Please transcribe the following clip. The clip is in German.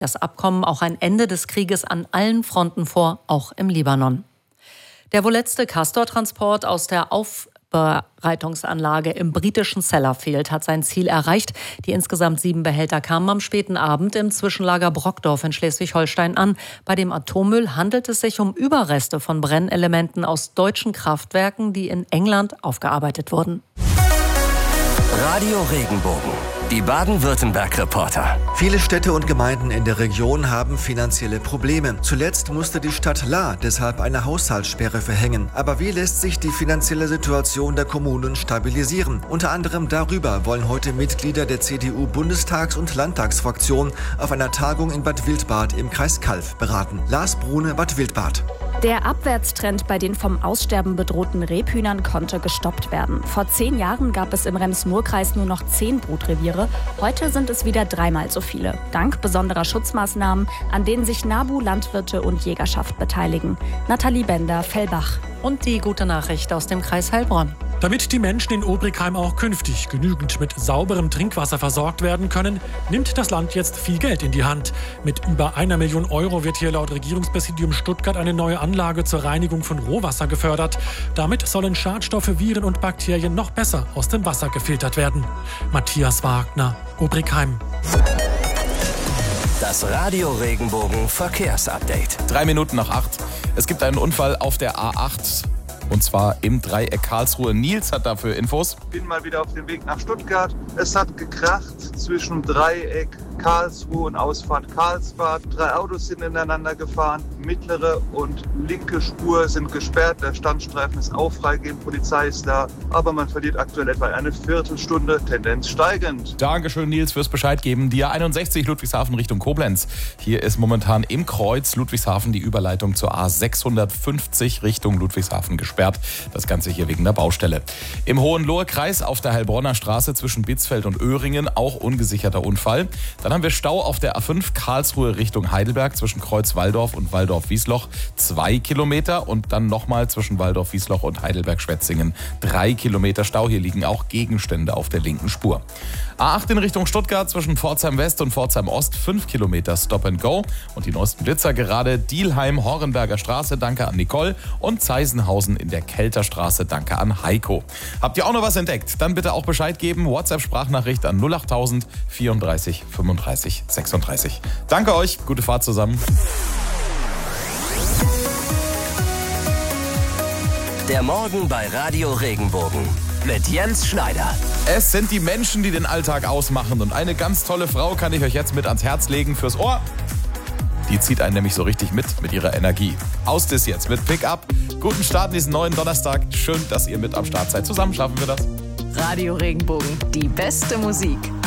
Das Abkommen auch ein Ende des Krieges an allen Fronten vor, auch im Libanon. Der wohl letzte Castor-Transport aus der Aufbereitungsanlage im britischen Sellafield hat sein Ziel erreicht. Die insgesamt 7 Behälter kamen am späten Abend im Zwischenlager Brockdorf in Schleswig-Holstein an. Bei dem Atommüll handelt es sich um Überreste von Brennelementen aus deutschen Kraftwerken, die in England aufgearbeitet wurden. Radio Regenbogen, die Baden-Württemberg-Reporter. Viele Städte und Gemeinden in der Region haben finanzielle Probleme. Zuletzt musste die Stadt Lahr deshalb eine Haushaltssperre verhängen. Aber wie lässt sich die finanzielle Situation der Kommunen stabilisieren? Unter anderem darüber wollen heute Mitglieder der CDU-Bundestags- und Landtagsfraktion auf einer Tagung in Bad Wildbad im Kreis Calw beraten. Lars Brune, Bad Wildbad. Der Abwärtstrend bei den vom Aussterben bedrohten Rebhühnern konnte gestoppt werden. Vor 10 Jahren gab es im Rems-Murr-Kreis nur noch 10 Brutreviere. Heute sind es wieder 3-mal so viele. Dank besonderer Schutzmaßnahmen, an denen sich NABU, Landwirte und Jägerschaft beteiligen. Nathalie Bender, Fellbach. Und die gute Nachricht aus dem Kreis Heilbronn. Damit die Menschen in Obrigheim auch künftig genügend mit sauberem Trinkwasser versorgt werden können, nimmt das Land jetzt viel Geld in die Hand. Mit über 1 Million Euro wird hier laut Regierungspräsidium Stuttgart eine neue Anlage zur Reinigung von Rohwasser gefördert. Damit sollen Schadstoffe, Viren und Bakterien noch besser aus dem Wasser gefiltert werden. Matthias Wagner, Obrigheim. Das Radio Regenbogen Verkehrsupdate. 3 Minuten nach 8. Es gibt einen Unfall auf der A8. Und zwar im Dreieck Karlsruhe. Nils hat dafür Infos. Ich bin mal wieder auf dem Weg nach Stuttgart. Es hat gekracht zwischen Dreieck Karlsruhe und Ausfahrt Karlsbad. 3 Autos sind ineinander gefahren. Mittlere und linke Spur sind gesperrt. Der Standstreifen ist auch freigegeben. Polizei ist da. Aber man verliert aktuell etwa eine Viertelstunde. Tendenz steigend. Dankeschön, Nils, fürs Bescheid geben. Die A61 Ludwigshafen Richtung Koblenz. Hier ist momentan im Kreuz Ludwigshafen die Überleitung zur A650 Richtung Ludwigshafen gesperrt. Das Ganze hier wegen der Baustelle. Im Hohenlohe-Kreis auf der Heilbronner Straße zwischen Bitzfeld und Öhringen auch ungesicherter Unfall. Dann haben wir Stau auf der A5 Karlsruhe Richtung Heidelberg zwischen Kreuz Walldorf und Walldorf-Wiesloch 2 Kilometer und dann nochmal zwischen Walldorf-Wiesloch und Heidelberg-Schwetzingen 3 Kilometer Stau. Hier liegen auch Gegenstände auf der linken Spur. A8 in Richtung Stuttgart zwischen Pforzheim West und Pforzheim Ost 5 Kilometer Stop and Go und die neuesten Blitzer gerade Dielheim, Horrenberger Straße, danke an Nicole und Zeisenhausen in der Kelterstraße, danke an Heiko. Habt ihr auch noch was entdeckt? Dann bitte auch Bescheid geben. WhatsApp-Sprachnachricht an 08000 34 35 36. Danke euch, gute Fahrt zusammen. Der Morgen bei Radio Regenbogen mit Jens Schneider. Es sind die Menschen, die den Alltag ausmachen und eine ganz tolle Frau kann ich euch jetzt mit ans Herz legen fürs Ohr. Die zieht einen nämlich so richtig mit ihrer Energie. Aus das jetzt mit Pick-up. Guten Start in diesen neuen Donnerstag. Schön, dass ihr mit am Start seid. Zusammen schaffen wir das. Radio Regenbogen, die beste Musik.